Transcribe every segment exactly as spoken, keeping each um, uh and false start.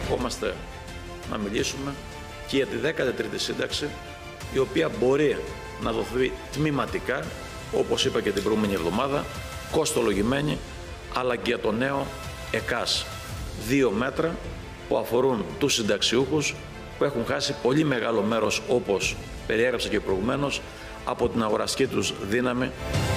ερχόμαστε να μιλήσουμε και για τη δέκατη τρίτη σύνταξη, η οποία μπορεί να δοθεί τμηματικά, όπως είπα και την προηγούμενη εβδομάδα, κοστολογημένη, αλλά και για το νέο ΕΚΑΣ. Δύο μέτρα που αφορούν τους συνταξιούχους που έχουν χάσει πολύ μεγάλο μέρος, όπως περιέγραψα και προηγουμένως, από την αγοραστική τους δύναμη.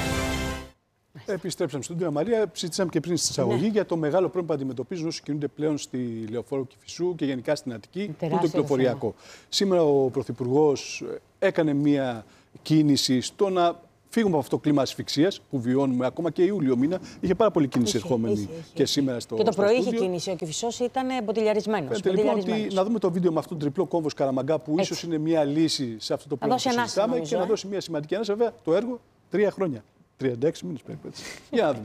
Επιστρέψαμε στον κύριο Μαρία. Συζητήσαμε και πριν στη εισαγωγή, ναι, για το μεγάλο πρόβλημα που αντιμετωπίζουν όσοι κινούνται πλέον στη Λεωφόρο Κηφισού και γενικά στην Αττική, που είναι το κυκλοφοριακό. Σήμερα ο Πρωθυπουργός έκανε μία κίνηση στο να φύγουμε από αυτό το κλίμα ασφυξίας που βιώνουμε ακόμα και Ιούλιο μήνα. Είχε πάρα πολύ κίνηση είχε, ερχόμενη είχε, είχε, και σήμερα στο Και το πρωί είχε στούντιο. κίνηση. Ο Κηφισός ήταν μποτιλιαρισμένος. Λοιπόν, ότι, να δούμε το βίντεο με αυτόν τον τριπλό κόμβο Σκαραμαγκά που έτσι ίσως είναι μία λύση σε αυτό το πρόβλημα που συζητάμε και να δώσει μία σημαντική ανάσα. Βέβαια, το έργο τρία χρόνια. τριάντα έξι μήνες περίπου. Για να δούμε.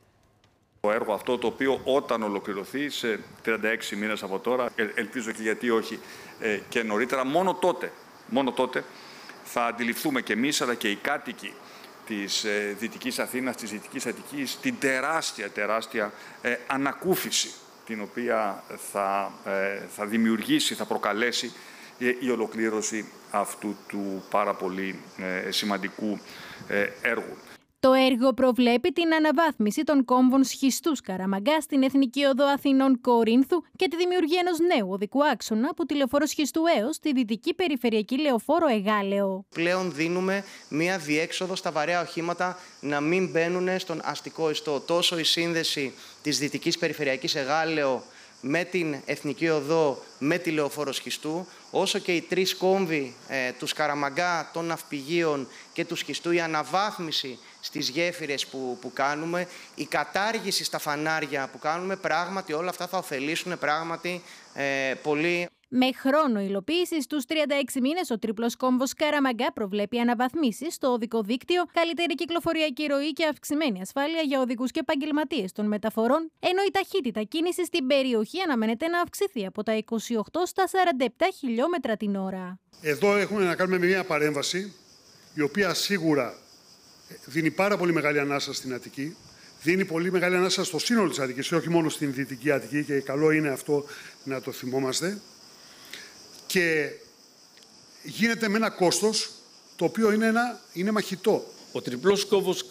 Το έργο αυτό, το οποίο όταν ολοκληρωθεί σε τριάντα έξι μήνες από τώρα, ε, ελπίζω και γιατί όχι ε, και νωρίτερα, μόνο τότε, μόνο τότε θα αντιληφθούμε και εμείς αλλά και οι κάτοικοι της ε, Δυτικής Αθήνας, της Δυτικής Αττικής, την τεράστια, τεράστια ε, ανακούφιση την οποία θα, ε, θα δημιουργήσει, θα προκαλέσει ε, η ολοκλήρωση αυτού του πάρα πολύ ε, σημαντικού ε, έργου. Το έργο προβλέπει την αναβάθμιση των κόμβων σχιστού Σκαραμαγκά στην Εθνική Οδό Αθηνών Κορίνθου και τη δημιουργία ενός νέου οδικού άξονα από τη Λεωφόρο Σχιστού έως τη Δυτική Περιφερειακή Λεωφόρο Εγάλεο. Πλέον δίνουμε μία διέξοδο στα βαρέα οχήματα να μην μπαίνουν στον αστικό ιστό. Τόσο η σύνδεση της Δυτικής Περιφερειακής Εγάλεο με την Εθνική Οδό, με τη Λεωφόρο Σχιστού, όσο και οι τρεις κόμβοι ε, του Σκαραμαγκά, των ναυπηγείων και του Σχιστού, η αναβάθμιση στις γέφυρες που, που κάνουμε, η κατάργηση στα φανάρια που κάνουμε, πράγματι όλα αυτά θα ωφελήσουν πράγματι ε, πολύ. Με χρόνο υλοποίηση στους τριάντα έξι μήνες, ο τρίπλος κόμβος Σκαραμαγκά προβλέπει αναβαθμίσεις στο οδικό δίκτυο, καλύτερη κυκλοφοριακή ροή και αυξημένη ασφάλεια για οδικούς και επαγγελματίες των μεταφορών, ενώ η ταχύτητα κίνησης στην περιοχή αναμένεται να αυξηθεί από τα είκοσι οκτώ στα σαράντα επτά χιλιόμετρα την ώρα. Εδώ έχουμε να κάνουμε μια παρέμβαση, η οποία σίγουρα δίνει πάρα πολύ μεγάλη ανάσα στην Αττική, δίνει πολύ μεγάλη ανάσα στο σύνολο της Αττικής, όχι μόνο στην Δυτική Αττική, και καλό είναι αυτό να το θυμόμαστε. Και γίνεται με ένα κόστος το οποίο είναι, ένα, είναι μαχητό. Ο τριπλός κόμβος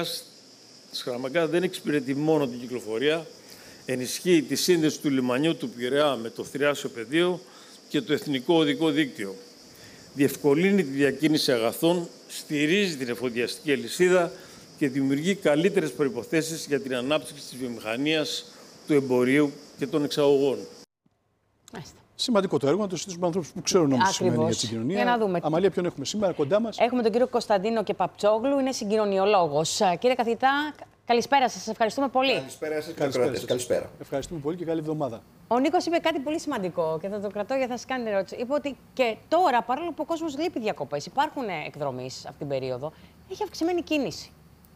Σκαραμαγκά δεν εξυπηρετεί μόνο την κυκλοφορία, ενισχύει τη σύνδεση του λιμανιού του Πειραιά με το θριάσιο πεδίο και το εθνικό οδικό δίκτυο. Διευκολύνει τη διακίνηση αγαθών, στηρίζει την εφοδιαστική αλυσίδα και δημιουργεί καλύτερες προϋποθέσεις για την ανάπτυξη της βιομηχανίας, του εμπορίου και των εξαγωγών. Μάλιστα. Σημαντικό το έργο, να το συζητήσουμε με ανθρώπους που ξέρουν όμως τι σημαίνει για την κοινωνία. Για να δούμε. Αμαλία, ποιον έχουμε σήμερα κοντά μας? Έχουμε τον κύριο Κωνσταντίνο Κεπαπτσόγλου, είναι συγκοινωνιολόγος. Κύριε καθηγητά, καλησπέρα σας. Σας ευχαριστούμε πολύ. Καλησπέρα σας. Καλησπέρα. Καλησπέρα. Ευχαριστούμε πολύ και καλή εβδομάδα. Ο Νίκος είπε κάτι πολύ σημαντικό και θα το κρατώ για να σας κάνει ερώτηση. Είπε ότι και τώρα, παρόλο που ο κόσμος λείπει διακοπές, υπάρχουν εκδρομείς αυτή την περίοδο, έχει αυξημένη κίνηση.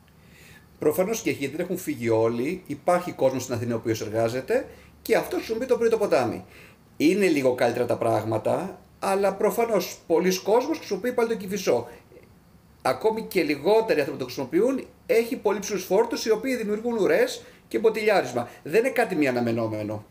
Προφανώς και γιατί δεν έχουν φύγει όλοι, υπάρχει κόσμος στην Αθήνα ο οποίος εργάζεται και αυτό χρησιμοποιεί το πρωί το ποτάμι. Είναι λίγο καλύτερα τα πράγματα, αλλά προφανώς πολλοί κόσμος χρησιμοποιεί πάλι το Κηφισό. Ακόμη και λιγότεροι άνθρωποι το χρησιμοποιούν, έχει πολύ ψηλούς φόρτους οι οποίοι δημιουργούν ουρές και μποτιλιάρισμα. Δεν είναι κάτι μη αναμενόμενο.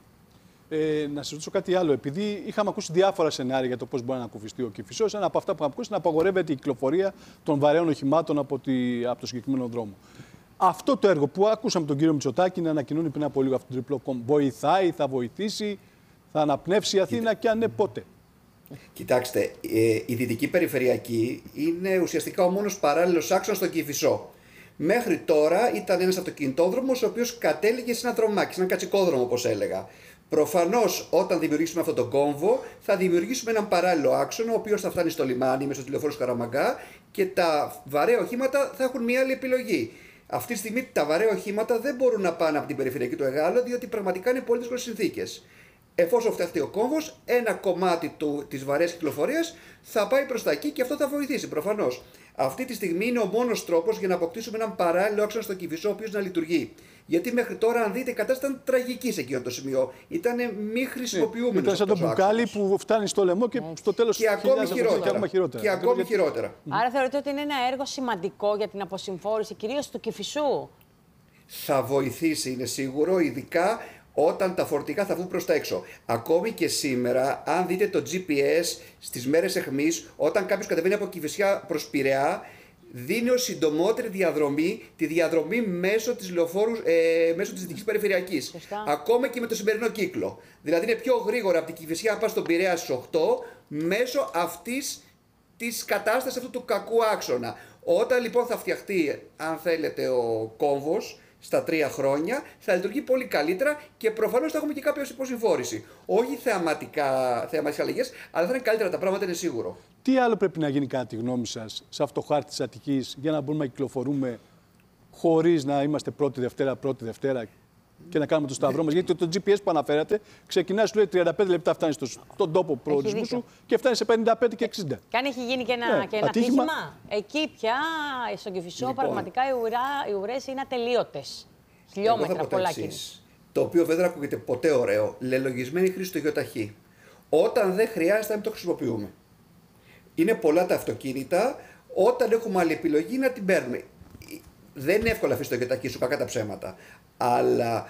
Ε, να σα ρωτήσω κάτι άλλο. Επειδή είχαμε ακούσει διάφορα σενάρια για το πώς μπορεί να ακουφιστεί ο Κηφισός, ένα από αυτά που είχαμε ακούσει είναι να απαγορεύεται η κυκλοφορία των βαρέων οχημάτων από, τη, από το συγκεκριμένο δρόμο. Αυτό το έργο που άκουσαμε τον κύριο Μητσοτάκη να ανακοινώνει πριν από λίγο, αυτό το τριπλό κόμβο, βοηθάει, θα βοηθήσει, θα αναπνεύσει η Αθήνα? Κοίτα. Και αν ναι, πότε? Κοιτάξτε, ε, η Δυτική Περιφερειακή είναι ουσιαστικά ο μόνος παράλληλος άξονας στον Κηφισό. Μέχρι τώρα ήταν ένας αυτοκινητόδρομος ο οποίος κατέληγε σε ένα δρομάκι, σε ένα κατσικόδρομο όπως έλεγα. Προφανώς, όταν δημιουργήσουμε αυτόν τον κόμβο, θα δημιουργήσουμε έναν παράλληλο άξονα, ο οποίος θα φτάνει στο λιμάνι μέσω του λεωφόρου Σκαραμαγκά και τα βαρέα οχήματα θα έχουν μια άλλη επιλογή. Αυτή τη στιγμή τα βαρέα οχήματα δεν μπορούν να πάνε από την περιφερειακή του Εγάλεο, διότι πραγματικά είναι πολύ δύσκολες συνθήκες. Εφόσον φτιαχτεί ο κόμβος, ένα κομμάτι του, της βαρέας κυκλοφορίας θα πάει προς τα εκεί και αυτό θα βοηθήσει προφανώς. Αυτή τη στιγμή είναι ο μόνος τρόπος για να αποκτήσουμε έναν παράλληλο άξονα στο Κηφισό, ο οποίος να λειτουργεί. Γιατί μέχρι τώρα, αν δείτε, η κατάσταση ήταν τραγική σε εκείνο το σημείο. Ήταν μη χρησιμοποιούμενο. Ήταν σαν το μπουκάλι που φτάνει στο λαιμό και στο τέλος και ακόμη χειρότερα. χειρότερα. Και ακόμη χειρότερα. Άρα θεωρείτε ότι είναι ένα έργο σημαντικό για την αποσυμφόρηση, κυρίως του Κηφισού? Θα βοηθήσει, είναι σίγουρο, ειδικά όταν τα φορτικά θα βγουν προς τα έξω. Ακόμη και σήμερα, αν δείτε το τζι πι ες στις μέρες αιχμής, όταν κάποιος κατεβαίνει από Κηφισιά προς Πειραιά, δίνει ως συντομότερη διαδρομή τη διαδρομή μέσω της, λεωφόρου, ε, μέσω της Δυτικής Περιφερειακής. Σωστά. Ακόμα και με το σημερινό κύκλο. Δηλαδή είναι πιο γρήγορα από την Κηφισιά να πας στον Πειραιά στις οκτώ, μέσω αυτής της κατάστασης αυτού του κακού άξονα. Όταν λοιπόν θα φτιαχτεί, αν θέλετε, ο κόμβος στα τρία χρόνια, θα λειτουργεί πολύ καλύτερα και προφανώς θα έχουμε και κάποια υποσυμφόρηση. Όχι θεαματικά, θεαματικές αλλαγές, αλλά θα είναι καλύτερα τα πράγματα, είναι σίγουρο. Τι άλλο πρέπει να γίνει, κατά τη γνώμη σας, σε αυτό το χάρτη της Αττικής, για να μπορούμε να κυκλοφορούμε χωρίς να είμαστε πρώτη Δευτέρα, πρώτη Δευτέρα και να κάνουμε το σταυρό μας? Γιατί το, το τζι πι ες που αναφέρατε ξεκινάει, σου λέει τριάντα πέντε λεπτά, φτάνει στο, στον τόπο προορισμού σου και φτάνει σε πενήντα πέντε και εξήντα. Και αν έχει γίνει και ένα, ναι, και ένα ατύχημα, εκεί πια στον Κηφισό λοιπόν, πραγματικά οι, ουρά, οι ουρές είναι ατελείωτες. Χιλιόμετρα πολλά κίνηση. Το οποίο δεν ακούγεται ποτέ ωραίο. Λελογισμένη χρήση του ΙΟΤΑΧΗ. Όταν δεν χρειάζεται να μην το χρησιμοποιούμε. Είναι πολλά τα αυτοκίνητα. Όταν έχουμε άλλη επιλογή να την παίρνουμε. Δεν είναι εύκολο να αφήσει το ΙΟΤΑΧΗ σου, κακά τα ψέματα. Αλλά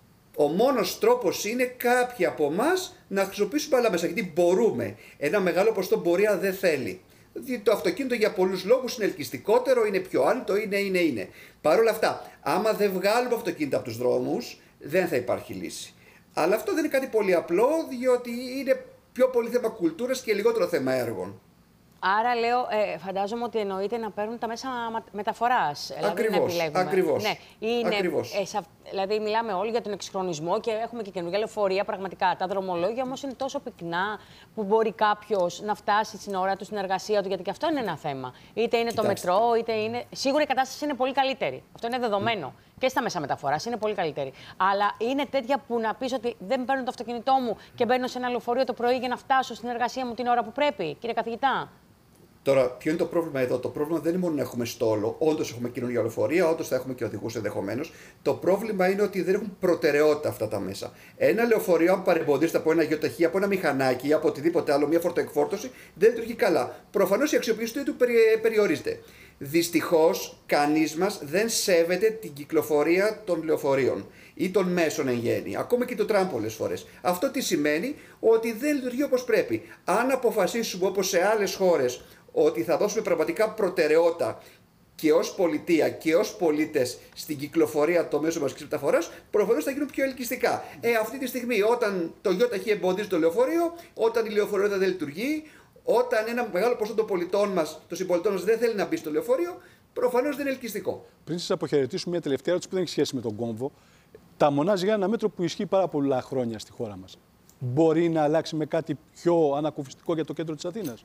ο μόνος τρόπος είναι κάποιοι από εμάς να χρησιμοποιήσουμε άλλα μέσα. Γιατί μπορούμε. Ένα μεγάλο ποσοστό πορεία δεν θέλει. Διότι το αυτοκίνητο για πολλούς λόγους είναι ελκυστικότερο, είναι πιο άνετο, είναι, είναι, είναι. Παρ' όλα αυτά, άμα δεν βγάλουμε αυτοκίνητα από τους δρόμους, δεν θα υπάρχει λύση. Αλλά αυτό δεν είναι κάτι πολύ απλό, διότι είναι πιο πολύ θέμα κουλτούρας και λιγότερο θέμα έργων. Άρα, λέω, ε, φαντάζομαι ότι εννοείται να παίρνουν τα μέσα μεταφοράς. Ακριβώς, δηλαδή ακριβώς. Ναι, είναι, ακριβώς. Ε, σα, δηλαδή, μιλάμε όλοι για τον εξυγχρονισμό και έχουμε και καινούργια λεωφορεία. Πραγματικά, τα δρομολόγια όμως είναι τόσο πυκνά που μπορεί κάποιος να φτάσει στην ώρα του, στην εργασία του, γιατί και αυτό είναι ένα θέμα. Είτε είναι Κοιτάξτε. το μετρό, είτε είναι. Σίγουρα η κατάσταση είναι πολύ καλύτερη. Αυτό είναι δεδομένο. Mm. Και στα μέσα μεταφοράς είναι πολύ καλύτερη. Αλλά είναι τέτοια που να πεις ότι δεν παίρνω το αυτοκίνητό μου και μπαίνω σε ένα λεωφορείο το πρωί για να φτάσω στην εργασία μου την ώρα που πρέπει, κύριε καθηγητά. Τώρα, ποιο είναι το πρόβλημα εδώ? Το πρόβλημα δεν είναι μόνο να έχουμε στόλο. Όντως έχουμε καινούργια λεωφορεία, όντως θα έχουμε και οδηγούς ενδεχομένως. Το πρόβλημα είναι ότι δεν έχουν προτεραιότητα αυτά τα μέσα. Ένα λεωφορείο, αν παρεμποδίζεται από ένα ΙΟΤΑΧΗ, από ένα μηχανάκι ή από οτιδήποτε άλλο, μια φορτοεκφόρτωση, δεν λειτουργεί καλά. Προφανώς η αξιοποίηση του περιορίζεται. Δυστυχώς, κανείς μας δεν σέβεται την κυκλοφορία των λεωφορείων ή των μέσων εν γέννη. Ακόμα και το τραμ πολλές φορές. Αυτό τι σημαίνει? Ότι δεν λειτουργεί όπως πρέπει. Αν αποφασίσουμε όπως σε άλλες χώρες ότι θα δώσουμε πραγματικά προτεραιότητα και ως πολιτεία και ως πολίτες στην κυκλοφορία των μέσων μαζικής μεταφοράς, προφανώς θα γίνουν πιο ελκυστικά. Ε, αυτή τη στιγμή, όταν το ΙΟΤΑΧΗ εμποδίζει το λεωφορείο, όταν η λεωφορεία δεν λειτουργεί, όταν ένα μεγάλο ποσοστό των πολιτών μας, των συμπολιτών μας, δεν θέλει να μπει στο λεωφορείο, προφανώς δεν είναι ελκυστικό. Πριν σας αποχαιρετήσουμε, μια τελευταία ερώτηση που δεν έχει σχέση με τον κόμβο. Τα μονάζει για ένα μέτρο που ισχύει πάρα πολλά χρόνια στη χώρα μας. Μπορεί να αλλάξει με κάτι πιο ανακουφιστικό για το κέντρο της Αθήνας?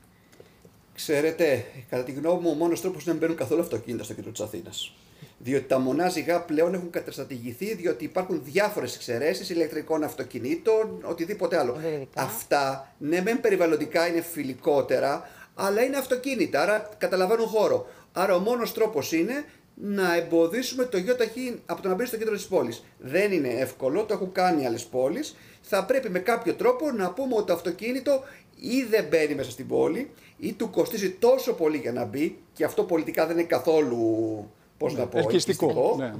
Ξέρετε, κατά τη γνώμη μου, ο μόνος τρόπος είναι να μην μπαίνουν καθόλου αυτοκίνητα στο κέντρο της Αθήνας. Διότι τα μονάζιγα πλέον έχουν καταστρατηγηθεί, διότι υπάρχουν διάφορες εξαιρέσεις ηλεκτρικών αυτοκινήτων, οτιδήποτε άλλο. Βεβαιωτικά. Αυτά, ναι, μεν περιβαλλοντικά είναι φιλικότερα, αλλά είναι αυτοκίνητα, άρα καταλαβαίνουν χώρο. Άρα ο μόνος τρόπος είναι να εμποδίσουμε το ΙΟΤΑΧΗ από το να μπει στο κέντρο της πόλης. Δεν είναι εύκολο, το έχουν κάνει άλλες πόλεις. Θα πρέπει με κάποιο τρόπο να πούμε ότι το αυτοκίνητο ή δεν μπαίνει μέσα στην πόλη, ή του κοστίζει τόσο πολύ για να μπει, και αυτό πολιτικά δεν είναι καθόλου, πώς ναι, να πω, ελκυστικό. Ναι, ναι.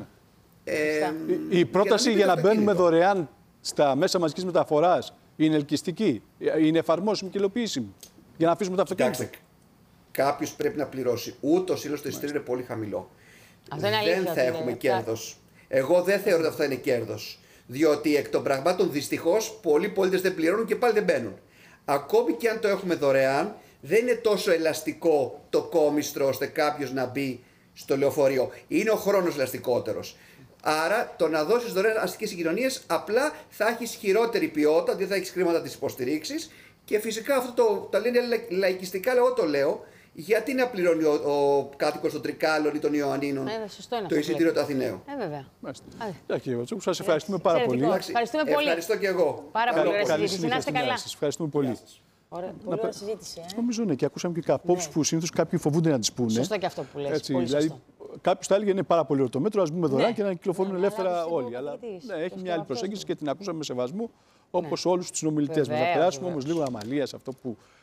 Ε, η, η πρόταση για να, για να μπαίνουμε δωρεάν στα μέσα μαζικής μεταφοράς είναι ελκυστική, είναι εφαρμόσιμη και υλοποιήσιμη, για να αφήσουμε τα αυτοκίνητα. Κάποιος πρέπει να πληρώσει. Ούτως ή άλλως το εισιτήριο είναι πολύ χαμηλό. Αυτό είναι δεν θα έχουμε είναι κέρδος. Εγώ δεν θεωρώ ότι αυτό είναι κέρδος. Διότι εκ των πραγμάτων δυστυχώς πολλοί πολίτες δεν πληρώνουν και πάλι δεν μπαίνουν. Ακόμη και αν το έχουμε δωρεάν, δεν είναι τόσο ελαστικό το κόμιστρο ώστε κάποιος να μπει στο λεωφορείο. Είναι ο χρόνος ελαστικότερος. Άρα το να δώσεις δωρεάν αστικές συγκοινωνίες απλά θα έχεις χειρότερη ποιότητα, δεν θα έχεις χρήματα της υποστηρίξης, και φυσικά αυτό το, το λένε λαϊκιστικά, αλλά εγώ το λέω. Γιατί να πληρώνει ο, ο κάτοικος των Τρικάλων ή των Ιωαννίνων ε, το εισιτήριο του Αθηναίου? Ε, βέβαια. Κύριε σας ευχαριστούμε πάρα πολύ. Ευχαριστούμε πολύ. Ευχαριστώ και εγώ. Πάρα πολύ ωραία συζήτηση. Να είστε καλά. Σας ευχαριστούμε πολύ. Ωραία, πολύ ωραία συζήτηση. Ε? Νομίζω ναι, και ακούσαμε και απόψεις ναι. που συνήθως κάποιοι φοβούνται να τις πούνε. Σωστό και αυτό που λες. Έτσι, πολύ δηλαδή, κάποιος θα έλεγε είναι πάρα πολύ ωραίο το μέτρο, ας μπούμε δωρεάν ναι. και να κυκλοφορούν ναι, ελεύθερα όλοι. Αλλά ναι, έχει μια άλλη προσέγγιση και την ακούσαμε με σεβασμό, όπως όλους τους συνομιλητές μας. Να περάσουμε όμως λίγο αμαλία σε αυτό που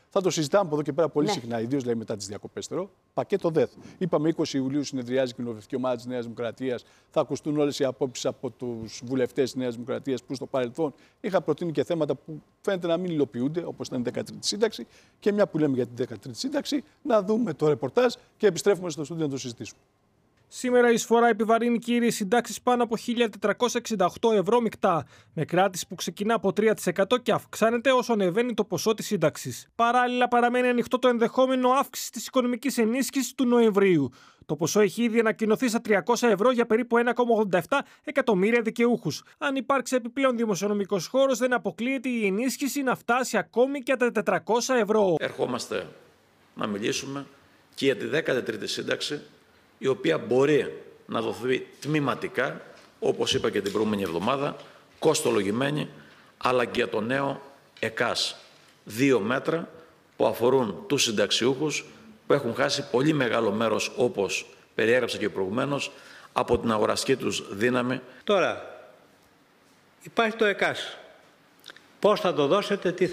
Θα το συζητάμε από εδώ και πέρα πολύ ναι. συχνά, ιδίως δηλαδή μετά τις διακοπές θεωρώ. Πακέτο ΔΕΘ. Είπαμε είκοσι Ιουλίου συνεδριάζει η κοινοβουλευτική ομάδα της Νέας Δημοκρατίας. Θα ακουστούν όλες οι απόψεις από τους βουλευτές της Νέας Δημοκρατίας που στο παρελθόν είχα προτείνει και θέματα που φαίνεται να μην υλοποιούνται, όπως ήταν η δέκατη σύνταξη. Και μια που λέμε για την δέκατη σύνταξη, να δούμε το ρεπορτάζ και επιστρέφουμε στο στούντιο να το συζητήσουμε. Σήμερα η εισφορά επιβαρύνει κύριες συντάξεις πάνω από χίλια τετρακόσια εξήντα οκτώ ευρώ μεικτά, με κράτηση που ξεκινά από τρία τοις εκατό και αυξάνεται όσο ανεβαίνει το ποσό της σύνταξης. Παράλληλα, παραμένει ανοιχτό το ενδεχόμενο αύξηση της οικονομικής ενίσχυσης του Νοεμβρίου. Το ποσό έχει ήδη ανακοινωθεί στα τριακόσια ευρώ για περίπου ένα κόμμα ογδόντα επτά εκατομμύρια δικαιούχους. Αν υπάρξει επιπλέον δημοσιονομικός χώρος, δεν αποκλείεται η ενίσχυση να φτάσει ακόμη και τα τετρακόσια ευρώ. Ερχόμαστε να μιλήσουμε και για τη δέκατη τρίτη σύνταξη, η οποία μπορεί να δοθεί τμηματικά, όπως είπα και την προηγούμενη εβδομάδα, κόστολογημένη, αλλά και για το νέο ΕΚΑΣ. Δύο μέτρα που αφορούν τους συνταξιούχους που έχουν χάσει πολύ μεγάλο μέρος, όπως περιέγραψα και προηγουμένως, από την αγοραστική τους δύναμη. Τώρα, υπάρχει το ΕΚΑΣ. Πώς θα το δώσετε, τι